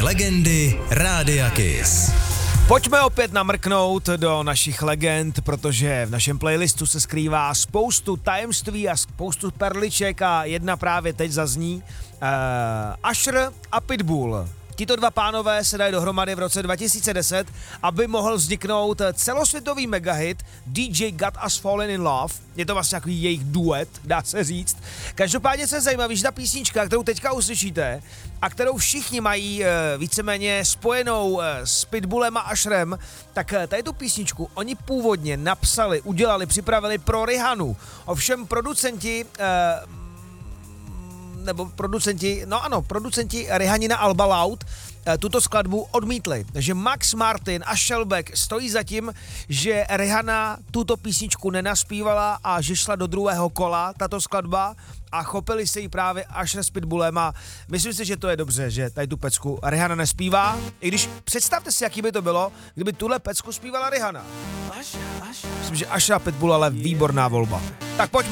legendy Rádia Kiss. Pojďme opět namrknout do našich legend, protože v našem playlistu se skrývá spoustu tajemství a spoustu perliček a jedna právě teď zazní. Usher a Pitbull. Tito dva pánové se dají dohromady v roce 2010, aby mohl vzniknout celosvětový megahit DJ Got Us Fallen in Love. Je to vlastně takový jejich duet, dá se říct. Každopádně se zajímavý, že ta písnička, kterou teďka uslyšíte a kterou všichni mají víceméně spojenou s Pitbullem a Usherem, tak tady tu písničku oni původně napsali, udělali, připravili pro Rihanu. Ovšem producenti Rihanina Alba Loud tuto skladbu odmítli. Takže Max Martin a Shellback stojí za tím, že Rihanna tuto písničku nenaspívala a že šla do druhého kola tato skladba a chopili se jí právě Usher s Pitbullem a myslím si, že to je dobře, že tady tu pecku Rihanna nespívá, i když představte si, jaký by to bylo, kdyby tuhle pecku zpívala Rihanna. Myslím, že Usher a Pitbull, ale výborná volba. Tak pojďme.